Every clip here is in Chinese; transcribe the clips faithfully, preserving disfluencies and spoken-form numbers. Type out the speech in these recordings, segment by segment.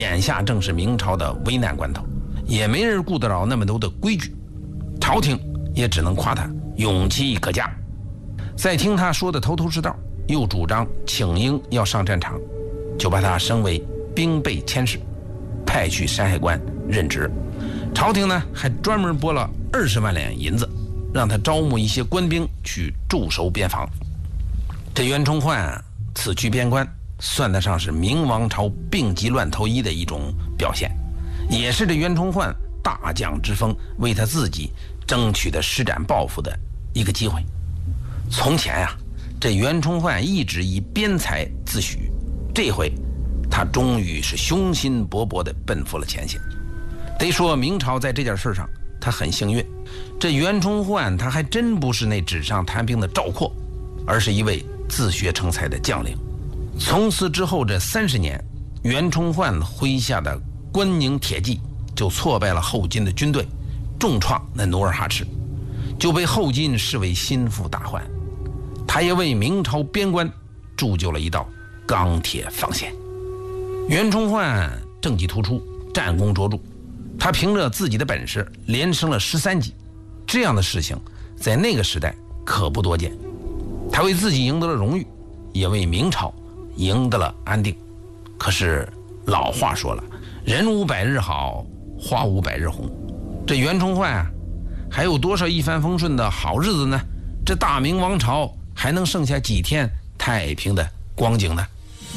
眼下正是明朝的危难关头，也没人顾得着那么多的规矩，朝廷也只能夸他勇气可嘉。再听他说的头头是道，又主张请缨要上战场，就把他升为兵备佥事，派去山海关任职。朝廷呢还专门拨了二十万两银子，让他招募一些官兵去驻守边防。这袁崇焕此去边关，算得上是明王朝病急乱投医的一种表现，也是这袁崇焕大将之风为他自己争取的施展抱负的一个机会。从前呀、啊，这袁崇焕一直以边才自诩，这回他终于是雄心勃勃地奔赴了前线。得说明朝在这件事上他很幸运，这袁崇焕他还真不是那纸上谈兵的赵括，而是一位自学成才的将领。从此之后这三十年，袁崇焕麾下的关宁铁骑就挫败了后金的军队，重创那努尔哈赤，就被后金视为心腹大患。他也为明朝边关铸就了一道钢铁防线。袁崇焕政绩突出，战功卓著，他凭着自己的本事连升了十三级，这样的事情在那个时代可不多见。他为自己赢得了荣誉，也为明朝赢得了安定。可是老话说了，人无百日好，花无百日红。这袁崇焕啊，还有多少一帆风顺的好日子呢？这大明王朝还能剩下几天太平的光景呢？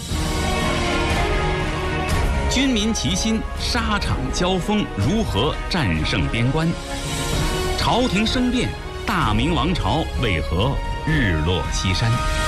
军民齐心，沙场交锋，如何战胜边关？朝廷生变，大明王朝为何日落西山？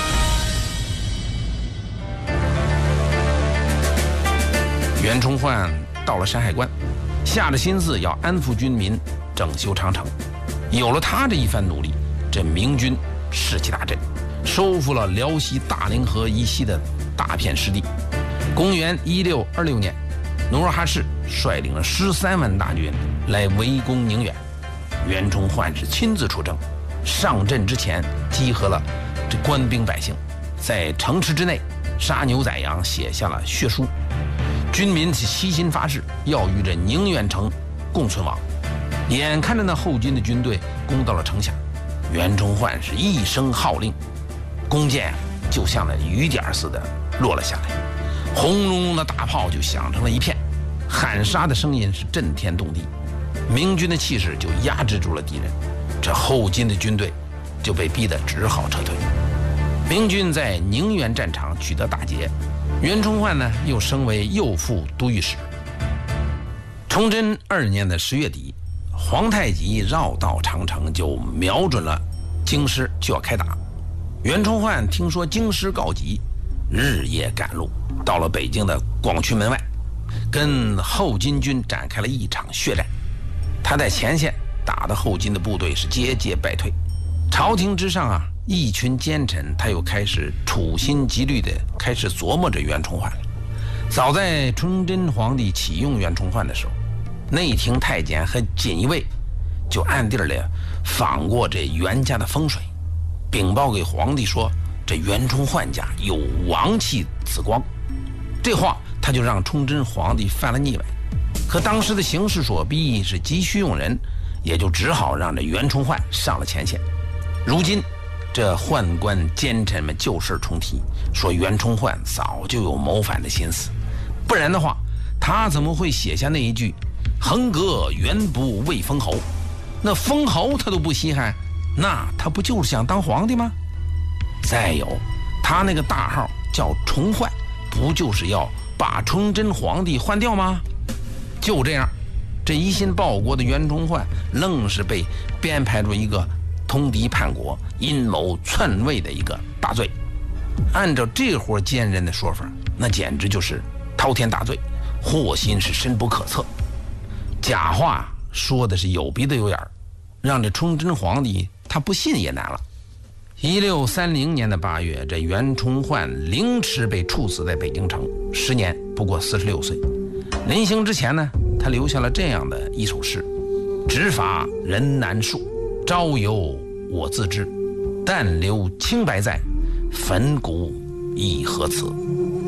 袁崇焕到了山海关，下了心思要安抚军民，整修长城。有了他这一番努力，这明军士气大振，收复了辽西大凌河以西的大片失地。公元一六二六年，努尔哈赤率领了十三万大军来围攻宁远，袁崇焕是亲自出征，上阵之前集合了这官兵百姓，在城池之内杀牛宰羊，写下了血书。军民是齐心发誓，要与这宁远城共存亡。眼看着那后金的军队攻到了城下，袁崇焕是一声号令，弓箭就像那雨点似的落了下来，轰隆隆的大炮就响成了一片，喊杀的声音是震天动地，明军的气势就压制住了敌人，这后金的军队就被逼得只好撤退。明军在宁远战场取得大捷，袁崇焕呢又升为右副都御史。崇祯二年的十月底，皇太极绕道长城，就瞄准了京师就要开打。袁崇焕听说京师告急，日夜赶路，到了北京的广渠门外，跟后金军展开了一场血战。他在前线打的后金的部队是节节败退，朝廷之上啊，一群奸臣他又开始处心积虑的开始琢磨着袁崇焕了。早在崇祯皇帝启用袁崇焕的时候，内廷太监和锦衣卫就暗地里访过这袁家的风水，禀报给皇帝说这袁崇焕家有王气紫光。这话他就让崇祯皇帝犯了腻歪，可当时的形势所逼，是急需用人，也就只好让这袁崇焕上了前线。如今这宦官奸臣们旧事重提，说袁崇焕早就有谋反的心思，不然的话他怎么会写下那一句横膈原不为封侯？那封侯他都不稀罕，那他不就是想当皇帝吗？再有他那个大号叫崇焕，不就是要把崇祯皇帝换掉吗？就这样，这一心报国的袁崇焕愣是被编排出一个通敌叛国、阴谋篡位的一个大罪。按照这伙奸人的说法，那简直就是滔天大罪，祸心是深不可测。假话说的是有鼻子有眼儿，让这崇祯皇帝他不信也难了。一六三零年的八月，这袁崇焕凌迟被处死在北京城，时年不过四十六岁。临行之前呢，他留下了这样的一首诗：执法人难恕，朝由我自知，但留清白在，坟骨亦何辞。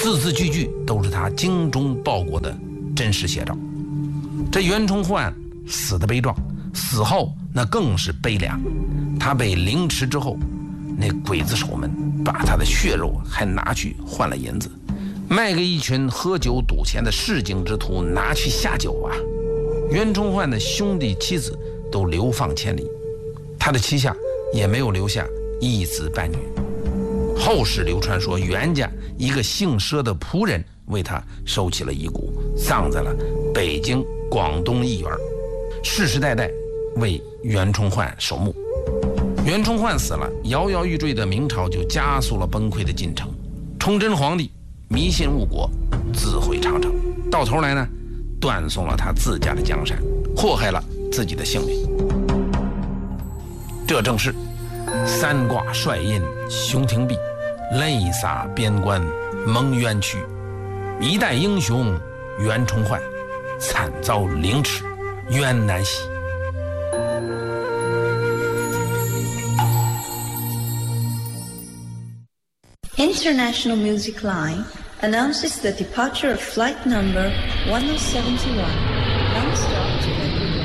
字字句句都是他精忠报国的真实写照。这袁崇焕死的悲壮，死后那更是悲凉。他被凌迟之后，那刽子手们把他的血肉还拿去换了银子，卖给一群喝酒赌钱的市井之徒拿去下酒啊。袁崇焕的兄弟妻子都流放千里，他的妻下也没有留下一子半女。后世流传说，袁家一个姓佘的仆人为他收起了遗骨，葬在了北京广东义园，世世代代为袁崇焕守墓。袁崇焕死了，摇摇欲坠的明朝就加速了崩溃的进程。崇祯皇帝迷信误国，自毁长城，到头来呢，断送了他自家的江山，祸害了自己的性命。这正是三挂帅印熊廷弼，泪洒边关蒙冤屈。一代英雄袁崇焕，惨遭凌迟冤难洗。 International Music Line announces the departure of flight number one oh seven one, non-stop to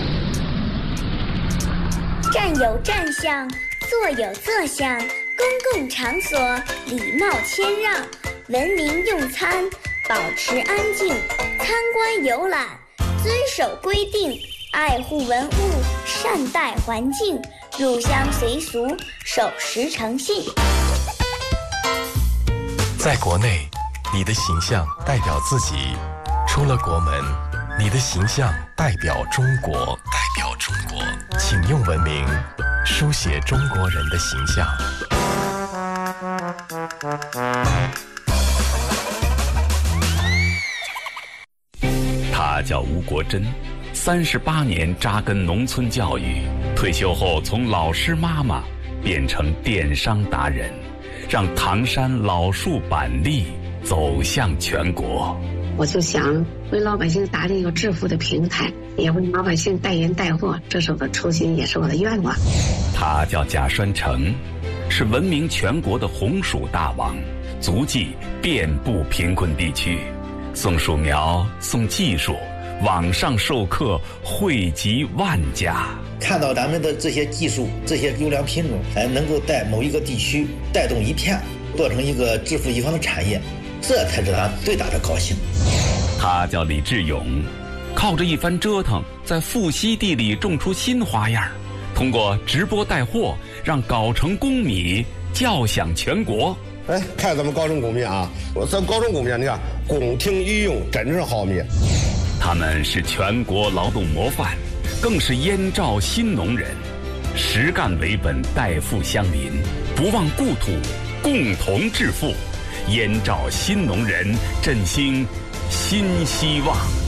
Vancouver. 站有站相，坐有坐相，公共场所礼貌谦让，文明用餐，保持安静，参观游览，遵守规定，爱护文物，善待环境，入乡随俗，守时诚信。 在国内，你的形象代表自己；出了国门，你的形象代表中国。代表中国，请用文明书写中国人的形象。 他叫吴国珍，三十八年扎根农村教育，退休后从老师妈妈变成电商达人，让唐山老树板栗走向全国。 我就想为老百姓打造一个致富的平台，也为老百姓代言带货，这是我的初心，也是我的愿望。 他叫贾栓成，是闻名全国的红薯大王，足迹遍布贫困地区，送薯苗，送技术，网上授课惠及万家。 看到咱们的这些技术，这些优良品种，还能够在某一个地区带动一片，做成一个致富一方的产业，这才是他最大的高兴。 他叫李志勇，靠着一番折腾，在富硒地里种出新花样，通过直播带货，让藁城公米叫响全国。 哎，看咱们藁城公米啊，我咱藁城公米，你看宫廷御用，真正好米。 他们是全国劳动模范，更是燕赵新农人，实干为本，代富乡邻，不忘故土，共同致富。燕赵新农人振兴新希望。